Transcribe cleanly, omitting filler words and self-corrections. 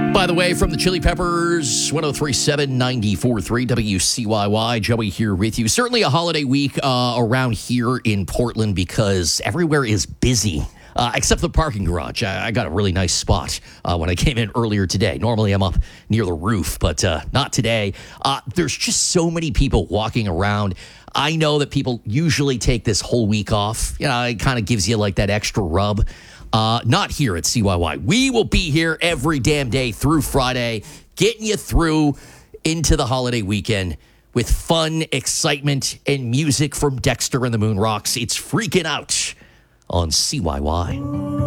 By the way, from the Chili Peppers, 103.7, 94.3 WCYY. Joey here with you. Certainly a holiday week around here in Portland because everywhere is busy. Except the parking garage. I got a really nice spot when I came in earlier today. Normally I'm up near the roof, but not today. There's just so many people walking around. I know that people usually take this whole week off. You know, it kind of gives you like that extra rub. Not here at CYY. We will be here every damn day through Friday, getting you through into the holiday weekend with fun, excitement, and music from Dexter and the Moon Rocks. It's Freaking Out on CYY.